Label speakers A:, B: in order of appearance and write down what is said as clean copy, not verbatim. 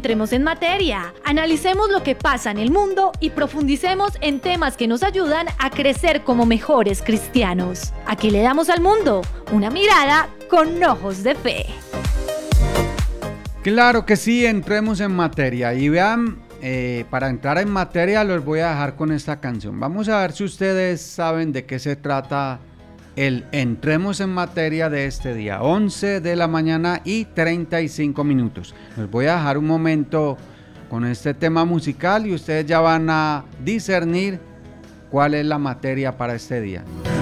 A: entremos en materia. Analicemos lo que pasa en el mundo y profundicemos en temas que nos ayudan a crecer como mejores cristianos. Aquí le damos al mundo una mirada con ojos de fe.
B: Claro que sí, entremos en materia. Y vean, para entrar en materia los voy a dejar con esta canción. Vamos a ver si ustedes saben de qué se trata el entremos en materia de este día, 11 de la mañana y 35 minutos. Les voy a dejar un momento con este tema musical y ustedes ya van a discernir cuál es la materia para este día.